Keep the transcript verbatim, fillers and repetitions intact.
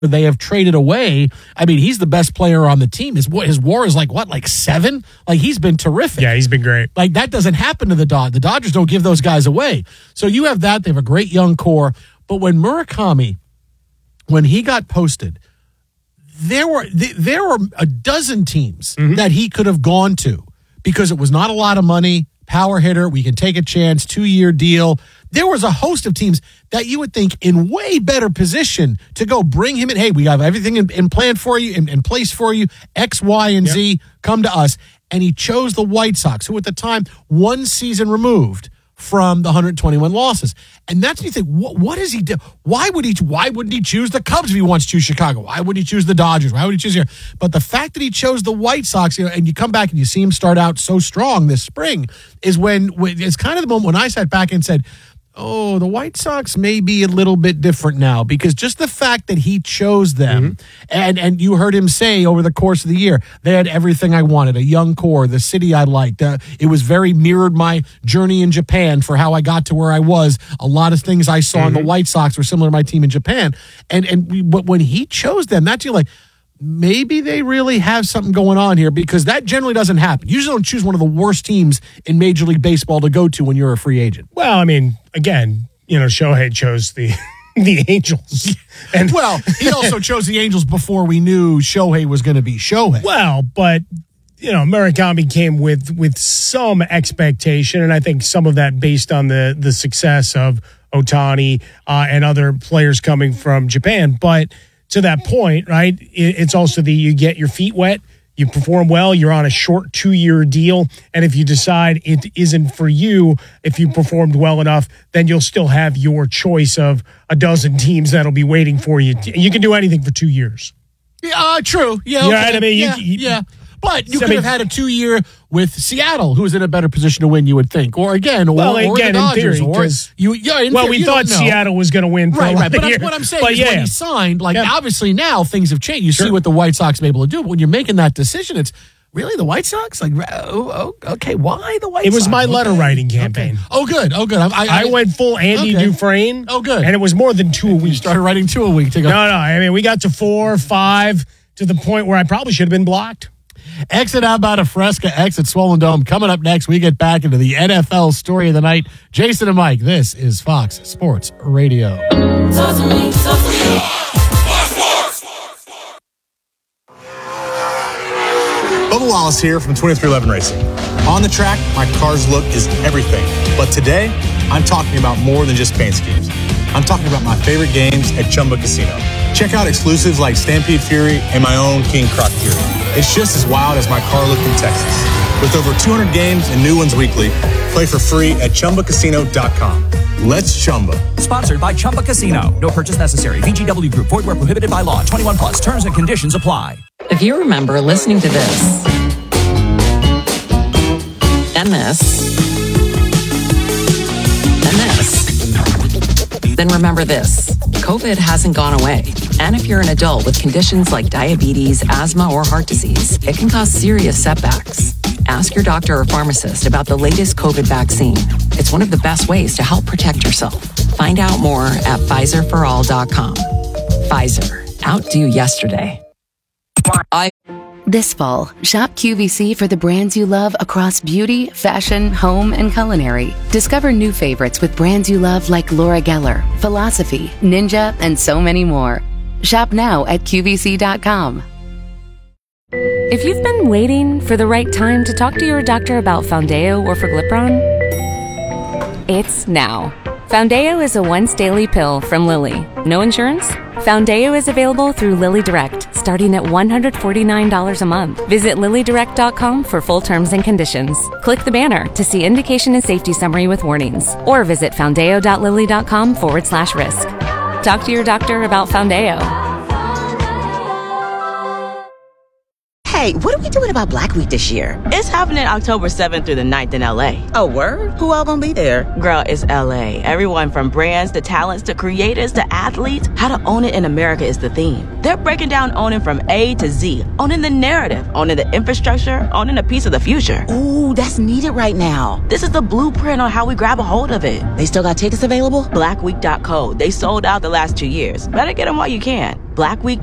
they have traded away. I mean, he's the best player on the team. His his WAR is like what, like seven? Like he's been terrific. Yeah, he's been great. Like that doesn't happen to the Dodgers. The Dodgers don't give those guys away. So you have that. They have a great young core. But when Murakami, when he got posted, there were there were a dozen teams mm-hmm. that he could have gone to because it was not a lot of money. Power hitter, we can take a chance, two-year deal. There was a host of teams that you would think in way better position to go bring him in. Hey, we have everything in, in plan for you, in, in place for you, X, Y, and yep. Z, come to us. And he chose the White Sox, who at the time, one season removed from the one hundred twenty-one losses. And that's when you think, what, what does he do? Why would he, why wouldn't he choose the Cubs if he wants to choose Chicago? Why would he choose the Dodgers? Why would he choose here? But the fact that he chose the White Sox, you know, and you come back and you see him start out so strong this spring is when, when it's kind of the moment when I sat back and said, oh, the White Sox may be a little bit different now, because just the fact that he chose them, mm-hmm. and, and you heard him say over the course of the year, they had everything I wanted, a young core, the city I liked. Uh, it was very mirrored my journey in Japan for how I got to where I was. A lot of things I saw mm-hmm. in the White Sox were similar to my team in Japan. And, and we, but when he chose them, that's you like, maybe they really have something going on here, because that generally doesn't happen. You usually don't choose one of the worst teams in Major League Baseball to go to when you're a free agent. Well, I mean, again, you know, Shohei chose the the Angels. And well, he also chose the Angels before we knew Shohei was going to be Shohei. Well, but, you know, Murakami came with with some expectation, and I think some of that based on the, the success of Ohtani uh, and other players coming from Japan. But to that point, right, it's also the you get your feet wet, you perform well, you're on a short two-year deal, and if you decide it isn't for you, if you performed well enough, then you'll still have your choice of a dozen teams that'll be waiting for you. You can do anything for two years. Yeah, uh, true. Yeah, okay. You know what I mean? Yeah, you, yeah. But you so could have had a two-year with Seattle, who's in a better position to win, you would think. Or again, or, well, or again, the Dodgers. In theory, or you, yeah, in well, theory, we thought Seattle was going to win for right, a lot right. But of years. what I'm saying but is yeah. when he signed, like yeah. obviously now things have changed. You sure. see what the White Sox are able to do. But when you're making that decision, it's really the White Sox? Like, oh, oh, okay, why the White Sox? It was Sox? my letter okay. writing campaign. Okay. Oh, good. Oh, good. I, I, I went full Andy okay. Dufresne. Oh, good. And it was more than two a week. You started writing two a week to go. No, no. I mean, we got to four, five, to the point where I probably should have been blocked. Exit out about a Fresca, exit Swollen Dome. Coming up next, we get back into the N F L story of the night. Jason and Mike, this is Fox Sports Radio. Talk to me, talk to me. Bubba Wallace here from twenty-three eleven Racing. On the track, my car's look is everything. But today, I'm talking about more than just paint schemes. I'm talking about my favorite games at Chumba Casino. Check out exclusives like Stampede Fury and my own King Croc Fury. It's just as wild as my car look in Texas. With over two hundred games and new ones weekly, play for free at Chumba Casino dot com. Let's Chumba. Sponsored by Chumba Casino. No purchase necessary. V G W Group. Void where prohibited by law. twenty-one plus. Terms and conditions apply. If you remember listening to this and this and this, then remember this. COVID hasn't gone away. And if you're an adult with conditions like diabetes, asthma, or heart disease, it can cause serious setbacks. Ask your doctor or pharmacist about the latest COVID vaccine. It's one of the best ways to help protect yourself. Find out more at Pfizer for all dot com. Pfizer. Outdo yesterday. I- This fall, shop Q V C for the brands you love across beauty, fashion, home, and culinary. Discover new favorites with brands you love like Laura Geller, Philosophy, Ninja, and so many more. Shop now at Q V C dot com. If you've been waiting for the right time to talk to your doctor about Foundeo or Forglipron, it's now. Foundeo is a once-daily pill from Lilly. No insurance? Foundeo is available through Lilly Direct, starting at one hundred forty-nine dollars a month. Visit Lilly Direct dot com for full terms and conditions. Click the banner to see indication and safety summary with warnings. Or visit Foundeo dot Lilly dot com forward slash risk. Talk to your doctor about Foundeo. Hey, what are we doing about Black Week this year? It's happening October seventh through the ninth in L A. Oh, word? Who all gonna be there? Girl, it's L A. Everyone from brands to talents to creators to athletes. How to own it in America is the theme. They're breaking down owning from A to Z. Owning the narrative, owning the infrastructure, owning a piece of the future. Ooh, that's needed right now. This is the blueprint on how we grab a hold of it. They still got tickets available? Black Week dot co. They sold out the last two years. Better get them while you can. Black Week